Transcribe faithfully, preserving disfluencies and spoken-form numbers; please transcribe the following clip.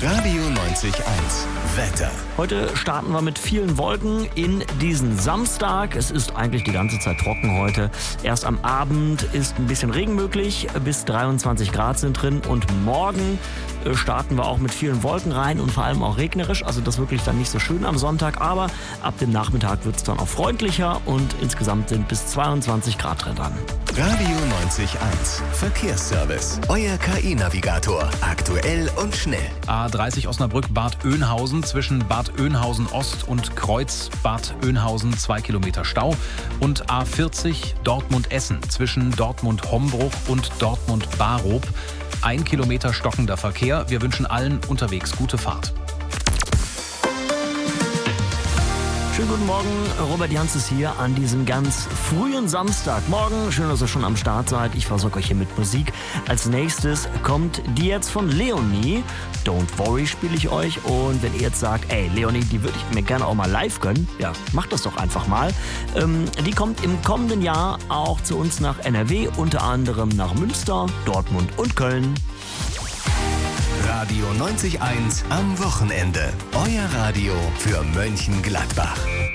Radio neunzig Eins. Wetter. Heute starten wir mit vielen Wolken in diesen Samstag. Es ist eigentlich die ganze Zeit trocken heute. Erst am Abend ist ein bisschen Regen möglich. Bis dreiundzwanzig Grad sind drin. Und morgen starten wir auch mit vielen Wolken rein und vor allem auch regnerisch. Also das wirklich dann nicht so schön am Sonntag. Aber ab dem Nachmittag wird es dann auch freundlicher und insgesamt sind bis zweiundzwanzig Grad drin dran. Radio neunzig Eins. Verkehrsservice. Euer K I-Navigator. Aktuell und schnell. A dreißig Osnabrück Bad Oeynhausen zwischen Bad Oeynhausen Ost und Kreuz Bad Oeynhausen zwei Kilometer Stau. Und A vierzig Dortmund Essen zwischen Dortmund Hombruch und Dortmund Barob. Ein Kilometer stockender Verkehr. Wir wünschen allen unterwegs gute Fahrt. Schönen guten Morgen, Robert Jans ist hier an diesem ganz frühen Samstagmorgen. Schön, dass ihr schon am Start seid. Ich versorge euch hier mit Musik. Als nächstes kommt die jetzt von Leonie. Don't Worry spiele ich euch. Und wenn ihr jetzt sagt, ey Leonie, die würde ich mir gerne auch mal live gönnen, ja, macht das doch einfach mal. Ähm, die kommt im kommenden Jahr auch zu uns nach N R W, unter anderem nach Münster, Dortmund und Köln. Radio neunzig Eins am Wochenende. Euer Radio für Mönchengladbach.